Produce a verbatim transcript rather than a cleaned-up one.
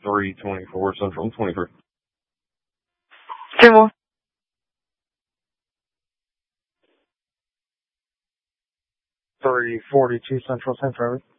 three twenty-four Central, twenty-three. Two more. three forty-two Central, ten forever.